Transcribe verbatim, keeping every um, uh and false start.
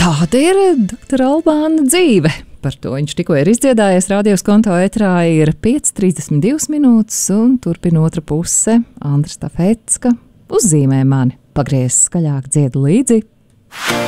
Tāda ir doktora Albāna dzīve. Par to viņš tikko ir izdziedājies. Radios konto etrā ir pieci trīsdesmit divas minūtes, un turpina otra puse. Andra Stafecka uzzīmē mani. Pagriez skaļāk, dziedu līdzi.